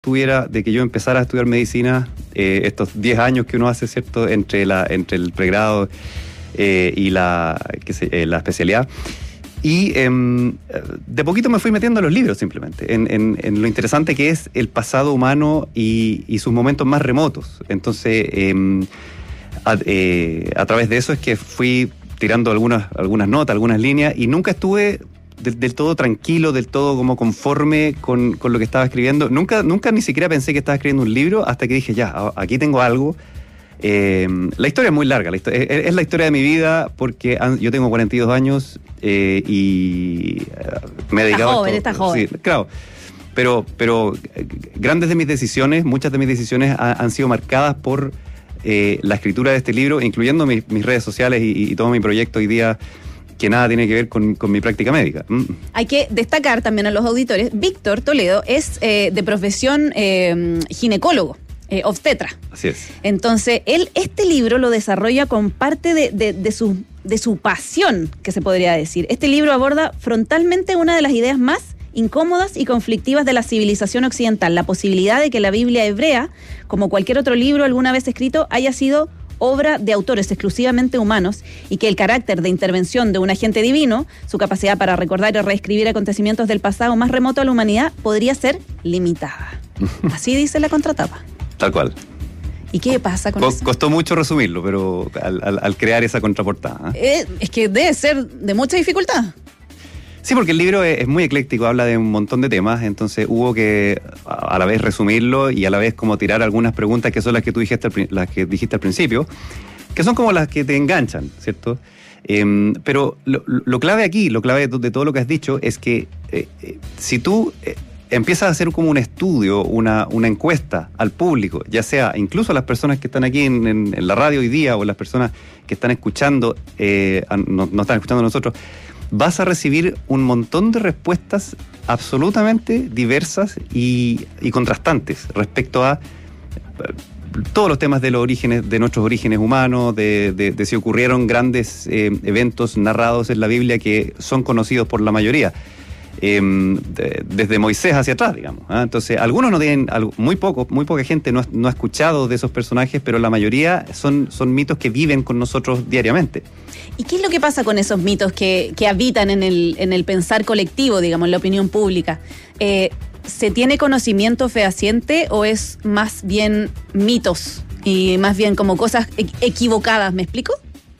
tuviera de que yo empezara a estudiar medicina, estos 10 años que uno hace, ¿cierto?, entre el pregrado y la especialidad. Y de poquito me fui metiendo a los libros, simplemente, en lo interesante que es el pasado humano y sus momentos más remotos. Entonces, a través de eso es que fui tirando algunas notas, algunas líneas, y nunca estuve del todo tranquilo, del todo como conforme con lo que estaba escribiendo. Nunca ni siquiera pensé que estaba escribiendo un libro hasta que dije, ya, aquí tengo algo. La historia es muy larga, es la historia de mi vida, porque yo tengo 42 años y me he dedicado Está joven. Sí, claro. Pero muchas de mis decisiones han sido marcadas por la escritura de este libro, incluyendo mis redes sociales y todo mi proyecto hoy día, que nada tiene que ver con mi práctica médica. Hay que destacar también a los auditores, Víctor Toledo es de profesión ginecólogo, obstetra. Así es. Entonces, él este libro lo desarrolla con parte de su pasión, que se podría decir. Este libro aborda frontalmente una de las ideas más incómodas y conflictivas de la civilización occidental, la posibilidad de que la Biblia hebrea, como cualquier otro libro alguna vez escrito, haya sido obra de autores exclusivamente humanos, y que el carácter de intervención de un agente divino, su capacidad para recordar y reescribir acontecimientos del pasado más remoto a la humanidad, podría ser limitada. Así dice la contratapa. Tal cual. ¿Y qué pasa con eso? Costó mucho resumirlo, pero al crear esa contraportada. Es que debe ser de mucha dificultad. Sí, porque el libro es muy ecléctico, habla de un montón de temas, entonces hubo que a la vez resumirlo y a la vez como tirar algunas preguntas que son las que tú dijiste al principio, que son como las que te enganchan, ¿cierto? Pero lo clave aquí, lo clave de todo lo que has dicho es que si tú empiezas a hacer como un estudio, una encuesta al público, ya sea incluso a las personas que están aquí en la radio hoy día, o las personas que están escuchando, no están escuchando a nosotros, vas a recibir un montón de respuestas absolutamente diversas y contrastantes respecto a todos los temas de los orígenes, de nuestros orígenes humanos, de si ocurrieron grandes eventos narrados en la Biblia que son conocidos por la mayoría, desde Moisés hacia atrás, digamos. Entonces, algunos no tienen, muy poca gente no ha escuchado de esos personajes, pero la mayoría son mitos que viven con nosotros diariamente. ¿Y qué es lo que pasa con esos mitos que habitan en el pensar colectivo, digamos, en la opinión pública? ¿Se tiene conocimiento fehaciente o es más bien mitos y más bien como cosas equivocadas? ¿Me explico?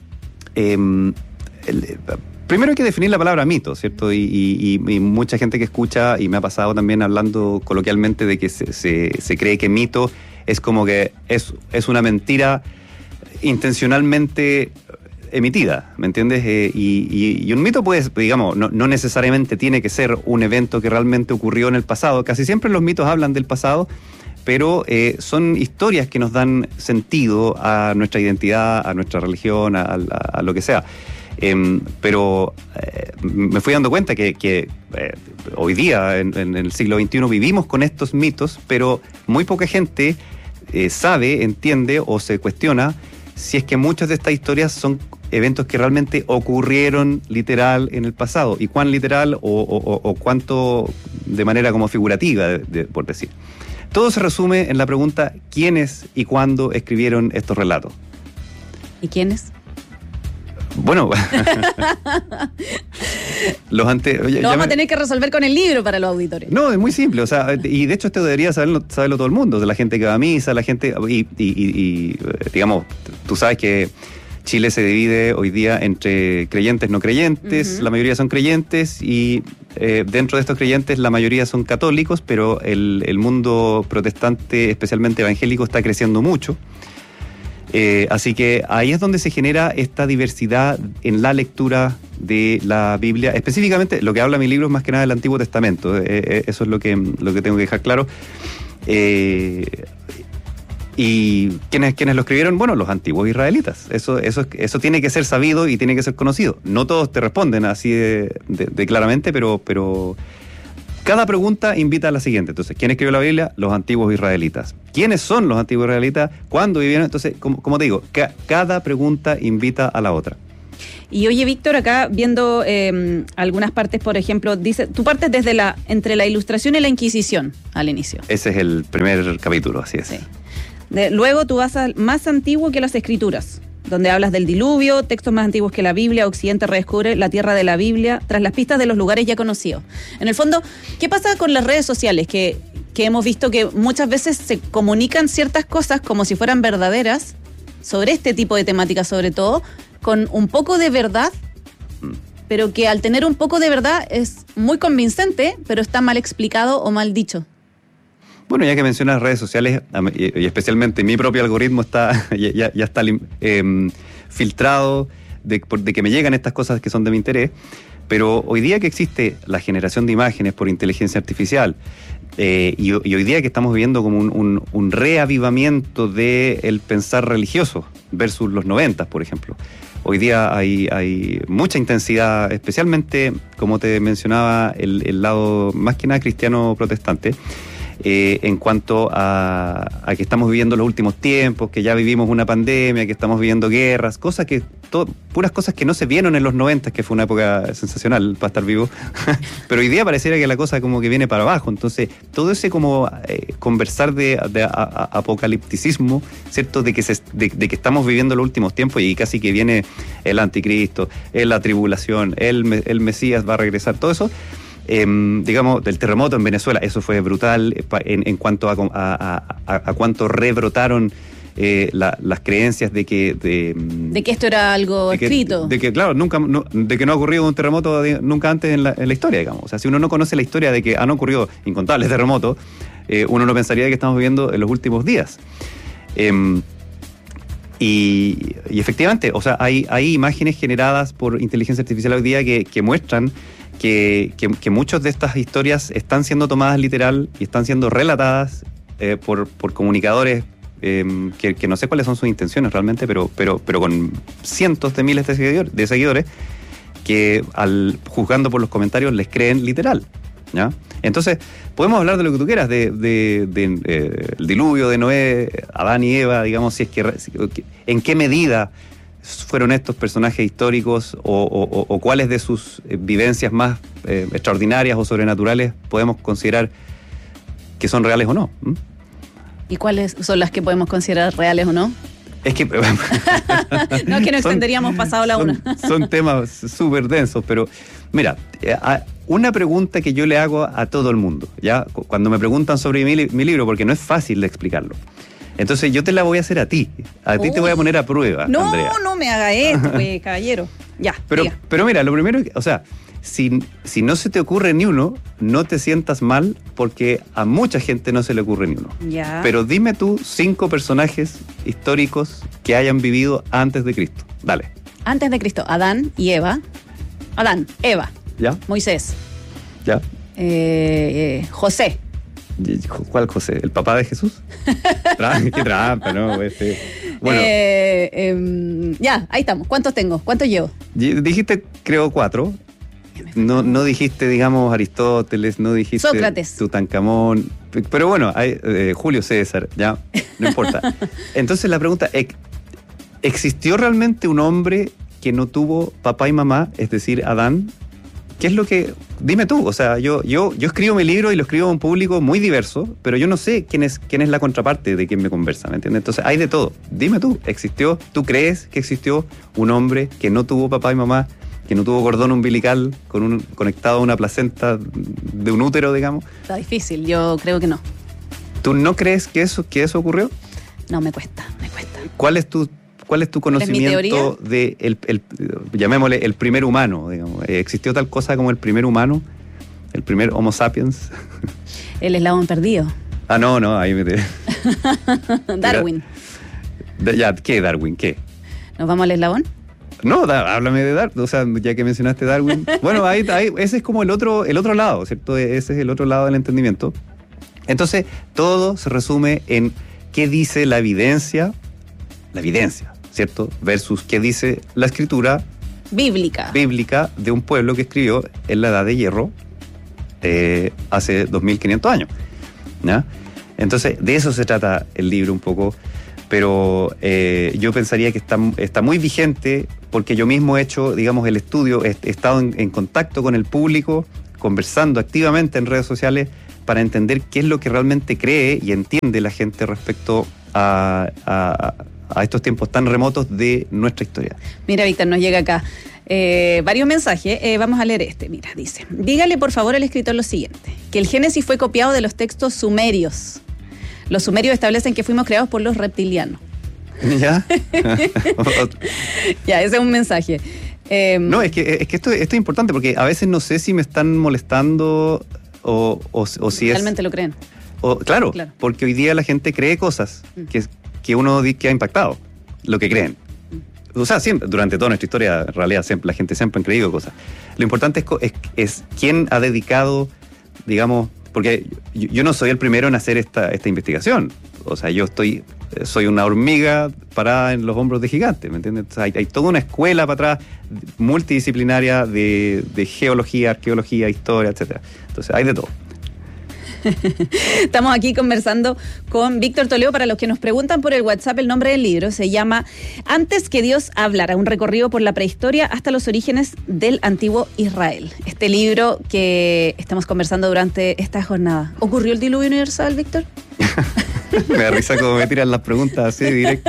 Primero hay que definir la palabra mito, ¿cierto? Y mucha gente que escucha, y me ha pasado también hablando coloquialmente, de que se cree que mito es como que es una mentira intencionalmente emitida, ¿me entiendes? Y un mito, pues, digamos, no necesariamente tiene que ser un evento que realmente ocurrió en el pasado. Casi siempre los mitos hablan del pasado, pero son historias que nos dan sentido a nuestra identidad, a nuestra religión, a lo que sea. Pero me fui dando cuenta que hoy día, en el siglo XXI, vivimos con estos mitos, pero muy poca gente sabe, entiende o se cuestiona si es que muchas de estas historias son eventos que realmente ocurrieron literal en el pasado, y cuán literal o cuánto de manera como figurativa, por decir. Todo se resume en la pregunta: ¿quiénes y cuándo escribieron estos relatos? ¿Y quiénes? Bueno, lo vamos a tener que resolver con el libro para los auditores. No, es muy simple, o sea, y de hecho esto debería saberlo todo el mundo, de la gente que va a misa, la gente, y digamos, tú sabes que Chile se divide hoy día entre creyentes, no creyentes. La mayoría son creyentes, y dentro de estos creyentes la mayoría son católicos, pero el mundo protestante, especialmente evangélico, está creciendo mucho. Así que ahí es donde se genera esta diversidad en la lectura de la Biblia. Específicamente, lo que habla mi libro es más que nada del Antiguo Testamento. Eso es lo que tengo que dejar claro. ¿Y quiénes lo escribieron? Bueno, los antiguos israelitas. Eso tiene que ser sabido y tiene que ser conocido. No todos te responden así de claramente, pero cada pregunta invita a la siguiente. Entonces, ¿quién escribió la Biblia? Los antiguos israelitas. ¿Quiénes son los antiguos israelitas? ¿Cuándo vivieron? Entonces, como te digo, cada pregunta invita a la otra. Y oye, Víctor, acá viendo algunas partes, por ejemplo, dice, tú partes desde entre la Ilustración y la Inquisición al inicio. Ese es el primer capítulo, así es. Sí. Luego tú vas al más antiguo que las Escrituras, donde hablas del diluvio, textos más antiguos que la Biblia, Occidente redescubre la tierra de la Biblia, tras las pistas de los lugares ya conocidos. En el fondo, ¿qué pasa con las redes sociales? Que hemos visto que muchas veces se comunican ciertas cosas como si fueran verdaderas, sobre este tipo de temáticas sobre todo, con un poco de verdad, pero que al tener un poco de verdad es muy convincente, pero está mal explicado o mal dicho. Bueno, ya que mencionas redes sociales, y especialmente mi propio algoritmo está ya está filtrado de que me llegan estas cosas que son de mi interés, pero hoy día que existe la generación de imágenes por inteligencia artificial, y hoy día que estamos viviendo como un reavivamiento del pensar religioso versus los 90, por ejemplo. Hoy día hay mucha intensidad, especialmente, como te mencionaba, el lado más que nada cristiano protestante, en cuanto a que estamos viviendo los últimos tiempos, que ya vivimos una pandemia, que estamos viviendo guerras, puras cosas que no se vieron en los 90, que fue una época sensacional para estar vivo, pero hoy día pareciera que la cosa como que viene para abajo. Entonces, todo ese como conversar de apocalipticismo, ¿cierto? De que estamos viviendo los últimos tiempos y casi que viene el anticristo, la tribulación, el Mesías va a regresar, todo eso. Digamos, del terremoto en Venezuela, eso fue brutal en cuanto a cuánto rebrotaron las creencias de que esto era algo escrito. De que, claro, de que no ha ocurrido un terremoto nunca antes en la historia, digamos. O sea, si uno no conoce la historia de que han ocurrido incontables terremotos, uno no pensaría que estamos viviendo en los últimos días. Y efectivamente, o sea, hay imágenes generadas por inteligencia artificial hoy día que muestran que muchas de estas historias están siendo tomadas literal y están siendo relatadas por comunicadores que no sé cuáles son sus intenciones realmente, pero con cientos de miles de seguidores que juzgando por los comentarios les creen literal, ¿ya? Entonces, podemos hablar de lo que tú quieras, el diluvio de Noé, Adán y Eva, digamos, si es que en qué medida fueron estos personajes históricos o cuáles de sus vivencias más extraordinarias o sobrenaturales podemos considerar que son reales o no. ¿Y cuáles son las que podemos considerar reales o no? Es que... no, es que no extenderíamos pasado la una. Son temas súper densos, pero mira, una pregunta que yo le hago a todo el mundo, ¿ya? Cuando me preguntan sobre mi libro, porque no es fácil de explicarlo. Entonces yo te la voy a hacer a ti. A ti te voy a poner a prueba, Andrea. No me haga esto, caballero. Ya, pero mira, lo primero, o sea, si no se te ocurre ni uno, no te sientas mal porque a mucha gente no se le ocurre ni uno. Ya. Pero dime tú 5 personajes históricos que hayan vivido antes de Cristo. Dale. Antes de Cristo, Adán y Eva. Adán, Eva. ¿Ya? Moisés. ¿Ya? José. ¿Cuál José? ¿El papá de Jesús? Qué trampa, ¿no? Bueno. Ya, ahí estamos. ¿Cuántos tengo? ¿Cuántos llevo? Dijiste, creo, 4. No dijiste, digamos, Aristóteles, no dijiste Sócrates, Tutankamón, pero bueno, hay Julio César, ya, no importa. Entonces la pregunta es, ¿existió realmente un hombre que no tuvo papá y mamá, es decir, Adán? ¿Qué es lo que...? Dime tú, o sea, yo escribo mi libro y lo escribo a un público muy diverso, pero yo no sé quién es la contraparte de quien me conversa, ¿me entiendes? Entonces hay de todo. Dime tú, ¿tú crees que existió un hombre que no tuvo papá y mamá, que no tuvo cordón umbilical conectado a una placenta de un útero, digamos? Está difícil, yo creo que no. ¿Tú no crees que eso ocurrió? No, me cuesta. ¿Cuál es tu conocimiento de llamémosle el primer humano, digamos? ¿Existió tal cosa como el primer humano? ¿El primer Homo sapiens? El eslabón perdido. No, ahí me... Darwin. Ya, ¿qué Darwin? ¿Qué? ¿Nos vamos al eslabón? No, háblame de Darwin, o sea, ya que mencionaste Darwin. Bueno, ahí, ese es como el otro lado, ¿cierto? Ese es el otro lado del entendimiento. Entonces, todo se resume en qué dice la evidencia, ¿cierto? Versus qué dice la escritura bíblica de un pueblo que escribió en la Edad de Hierro hace 2500 años, ¿ya? Entonces, de eso se trata el libro un poco, pero yo pensaría que está muy vigente porque yo mismo he hecho, digamos, el estudio, he estado en contacto con el público, conversando activamente en redes sociales para entender qué es lo que realmente cree y entiende la gente respecto a estos tiempos tan remotos de nuestra historia. Mira, Víctor, nos llega acá varios mensajes. Vamos a leer este. Mira, dice: dígale por favor al escritor lo siguiente, que el Génesis fue copiado de los textos sumerios. Los sumerios establecen que fuimos creados por los reptilianos. ¿Ya? Ya, ese es un mensaje. No, es que esto es importante porque a veces no sé si me están molestando o si realmente lo creen. Claro, porque hoy día la gente cree cosas que uno que ha impactado, lo que creen. O sea, siempre, durante toda nuestra historia, en realidad, la gente siempre ha creído cosas. Lo importante es quién ha dedicado, digamos, porque yo no soy el primero en hacer esta investigación. O sea, soy una hormiga parada en los hombros de gigantes, ¿me entiendes? O sea, hay toda una escuela para atrás, multidisciplinaria, de geología, arqueología, historia, etcétera. Entonces, hay de todo. Estamos aquí conversando con Víctor Toledo. Para los que nos preguntan por el WhatsApp, el nombre del libro se llama Antes que Dios hablara, un recorrido por la prehistoria hasta los orígenes del antiguo Israel. Este libro que estamos conversando durante esta jornada. ¿Ocurrió el diluvio universal, Víctor? Me da risa como me tiran las preguntas así directo.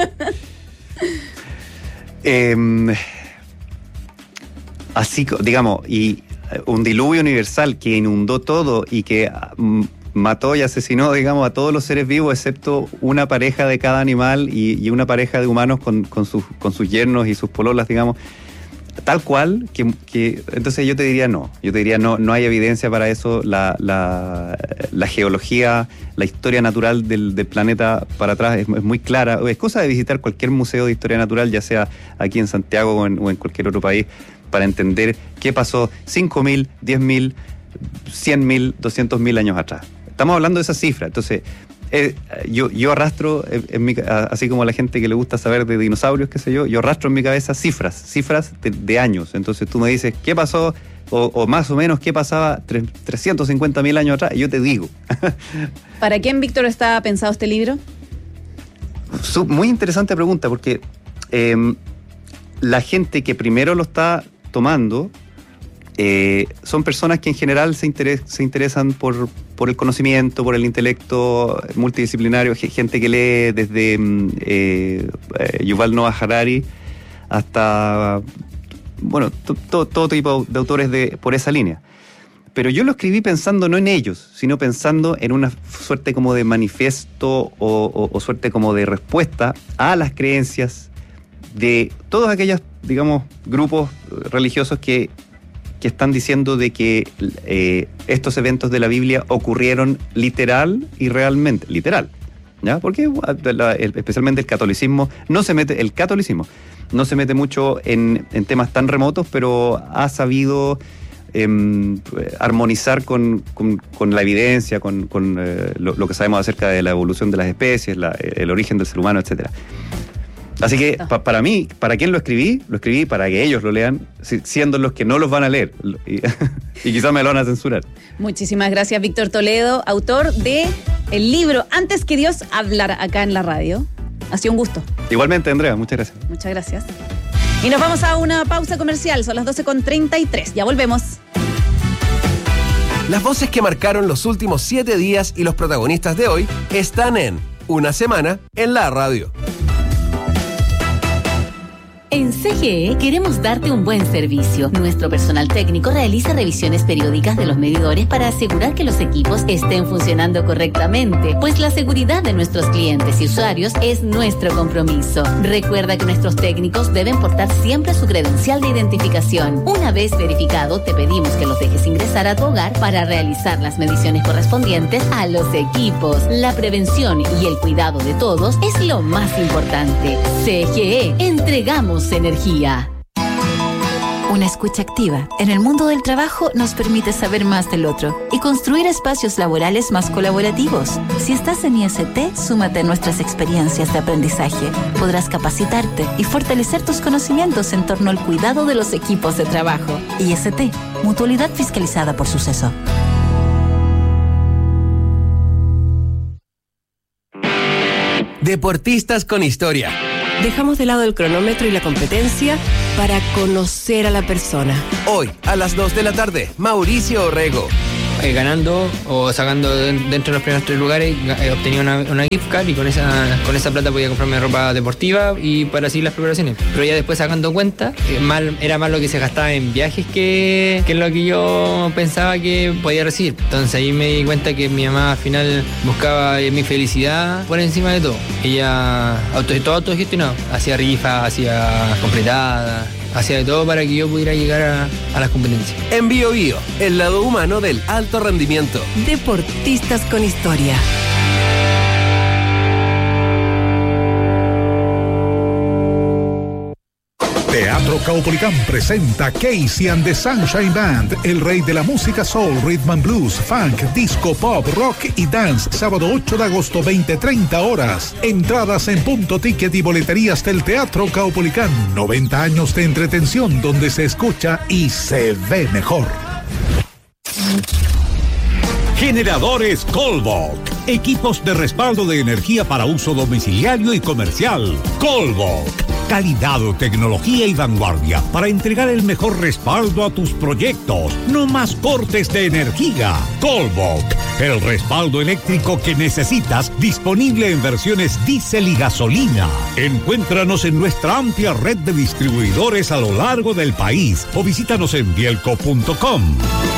Así, digamos, y un diluvio universal que inundó todo y que mató y asesinó, digamos, a todos los seres vivos, excepto una pareja de cada animal y una pareja de humanos con sus yernos y sus pololas, digamos, tal cual, que entonces yo te diría no. Yo te diría no hay evidencia para eso. La geología, la historia natural del planeta para atrás es muy clara. Es cosa de visitar cualquier museo de historia natural, ya sea aquí en Santiago o en cualquier otro país, para entender qué pasó 5.000, 10.000, 100.000, 200.000 años atrás. Estamos hablando de esa cifra. Entonces, yo arrastro, así como a la gente que le gusta saber de dinosaurios, qué sé yo arrastro en mi cabeza cifras de años. Entonces tú me dices, ¿qué pasó? O más o menos, ¿qué pasaba 350.000 años atrás? Y yo te digo. ¿Para quién, Víctor, está pensado este libro? Muy interesante pregunta, porque la gente que primero lo está tomando son personas que en general se interesan por el conocimiento, por el intelecto multidisciplinario, gente que lee desde Yuval Noah Harari hasta, bueno, todo tipo de autores por esa línea. Pero yo lo escribí pensando no en ellos, sino pensando en una suerte como de manifiesto o suerte como de respuesta a las creencias de todos aquellos, digamos, grupos religiosos que están diciendo de que estos eventos de la Biblia ocurrieron literal y realmente, literal, ¿ya? Porque especialmente el catolicismo no se mete mucho en temas tan remotos, pero ha sabido armonizar con la evidencia, con lo que sabemos acerca de la evolución de las especies, el origen del ser humano, etcétera. Así que para mí, ¿para quién lo escribí? Lo escribí para que ellos lo lean, siendo los que no los van a leer. Y quizás me lo van a censurar. Muchísimas gracias, Víctor Toledo, autor de el libro Antes que Dios hablara, acá en la radio. Ha sido un gusto. Igualmente, Andrea, muchas gracias. Muchas gracias. Y nos vamos a una pausa comercial, son las 12:33. Ya volvemos. Las voces que marcaron los últimos 7 días y los protagonistas de hoy están en Una Semana en la Radio. En CGE queremos darte un buen servicio. Nuestro personal técnico realiza revisiones periódicas de los medidores para asegurar que los equipos estén funcionando correctamente, pues la seguridad de nuestros clientes y usuarios es nuestro compromiso. Recuerda que nuestros técnicos deben portar siempre su credencial de identificación. Una vez verificado, te pedimos que los dejes ingresar a tu hogar para realizar las mediciones correspondientes a los equipos. La prevención y el cuidado de todos es lo más importante. CGE, entregamos energía. Una escucha activa en el mundo del trabajo nos permite saber más del otro y construir espacios laborales más colaborativos. Si estás en IST, súmate a nuestras experiencias de aprendizaje. Podrás capacitarte y fortalecer tus conocimientos en torno al cuidado de los equipos de trabajo. IST, Mutualidad fiscalizada por Suceso. Deportistas con historia. Dejamos de lado el cronómetro y la competencia para conocer a la persona. Hoy, a las 2 de la tarde, Mauricio Orrego. Ganando o sacando dentro de los primeros 3 lugares, obtenía una gift card y con esa plata podía comprarme ropa deportiva y para así las preparaciones. Pero ya después sacando cuenta, era más lo que se gastaba en viajes que lo que yo pensaba que podía recibir. Entonces ahí me di cuenta que mi mamá al final buscaba mi felicidad por encima de todo. Ella todo autogestionado, hacía rifas, hacía completadas, hacía de todo para que yo pudiera llegar a las competencias. En Bio Bio, el lado humano del alto rendimiento. Deportistas con historia. Teatro Caupolicán presenta Casey and the Sunshine Band, el rey de la música soul, rhythm and blues, funk, disco, pop, rock y dance, sábado 8 de agosto, 20:30 horas. Entradas en Punto Ticket y boleterías del Teatro Caupolicán. 90 años de entretención donde se escucha y se ve mejor. Generadores Colbok. Equipos de respaldo de energía para uso domiciliario y comercial. Colbok. Calidad, tecnología y vanguardia para entregar el mejor respaldo a tus proyectos. No más cortes de energía. Colbok. El respaldo eléctrico que necesitas, disponible en versiones diésel y gasolina. Encuéntranos en nuestra amplia red de distribuidores a lo largo del país o visítanos en bielco.com.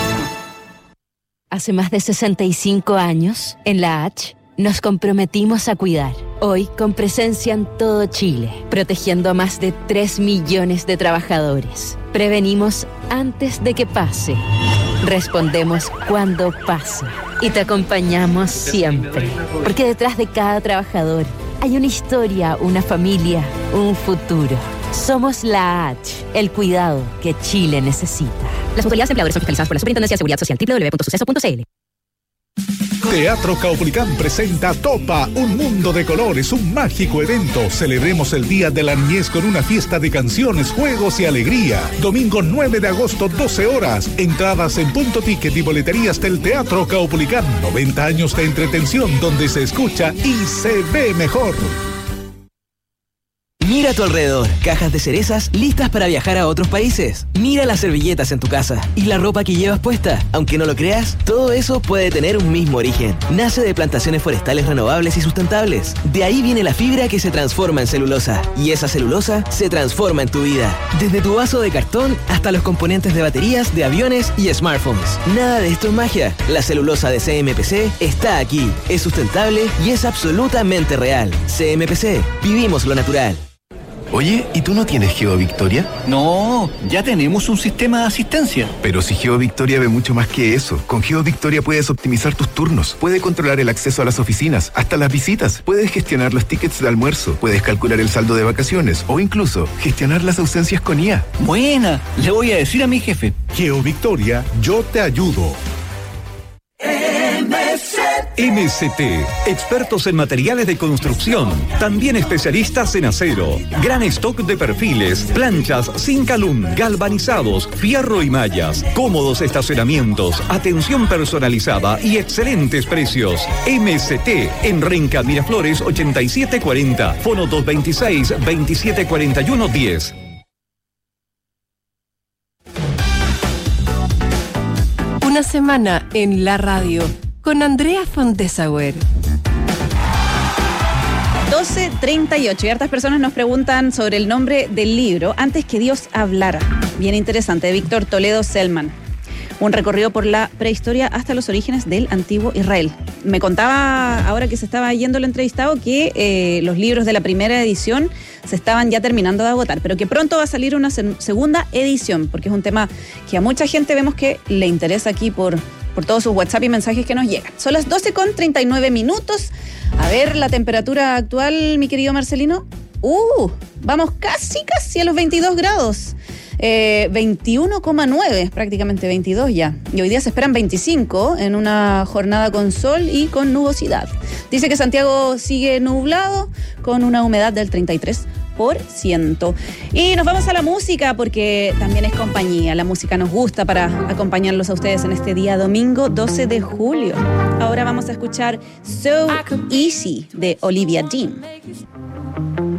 Hace más de 65 años, en la H, nos comprometimos a cuidar. Hoy, con presencia en todo Chile, protegiendo a más de 3 millones de trabajadores. Prevenimos antes de que pase. Respondemos cuando pase. Y te acompañamos siempre. Porque detrás de cada trabajador hay una historia, una familia, un futuro. Somos la H, el cuidado que Chile necesita. Las autoridades empleadoras son fiscalizadas por la Superintendencia de Seguridad Social, www.suceso.cl. Teatro Caupolicán presenta Topa, un mundo de colores, un mágico evento. Celebremos el Día de la Niñez con una fiesta de canciones, juegos y alegría. Domingo 9 de agosto, 12 horas. Entradas en Punto Ticket y boleterías del Teatro Caupolicán. 90 años de entretención donde se escucha y se ve mejor. Mira a tu alrededor, cajas de cerezas listas para viajar a otros países. Mira las servilletas en tu casa y la ropa que llevas puesta. Aunque no lo creas, todo eso puede tener un mismo origen. Nace de plantaciones forestales renovables y sustentables. De ahí viene la fibra que se transforma en celulosa. Y esa celulosa se transforma en tu vida. Desde tu vaso de cartón hasta los componentes de baterías, de aviones y smartphones. Nada de esto es magia. La celulosa de CMPC está aquí. Es sustentable y es absolutamente real. CMPC, vivimos lo natural. Oye, ¿y tú no tienes GeoVictoria? No, ya tenemos un sistema de asistencia. Pero si GeoVictoria ve mucho más que eso. Con GeoVictoria puedes optimizar tus turnos, puedes controlar el acceso a las oficinas, hasta las visitas, puedes gestionar los tickets de almuerzo, puedes calcular el saldo de vacaciones o incluso gestionar las ausencias con IA. Buena, le voy a decir a mi jefe. GeoVictoria, yo te ayudo. MST, expertos en materiales de construcción, también especialistas en acero, gran stock de perfiles, planchas, Zincalum, galvanizados, fierro y mallas, cómodos estacionamientos, atención personalizada y excelentes precios. MST, en Renca Miraflores 8740, fono 226-2741-10. Una semana en la radio con Andrea von Dessauer. 12:38 y hartas personas nos preguntan sobre el nombre del libro Antes que Dios hablara. Bien interesante, de Víctor Toledo Selman. Un recorrido por la prehistoria hasta los orígenes del antiguo Israel. Me contaba, ahora que se estaba yendo el entrevistado, que los libros de la primera edición se estaban ya terminando de agotar, pero que pronto va a salir una segunda edición, porque es un tema que a mucha gente vemos que le interesa aquí por todos sus WhatsApp y mensajes que nos llegan. Son las 12:39. A ver la temperatura actual, mi querido Marcelino. Vamos casi a los 22 grados. 21,9, prácticamente 22 ya. Y hoy día se esperan 25 en una jornada con sol y con nubosidad. Dice que Santiago sigue nublado con una humedad del 33%. Y nos vamos a la música porque también es compañía. La música nos gusta para acompañarlos a ustedes en este día domingo 12 de julio. Ahora vamos a escuchar So Easy de Olivia Dean.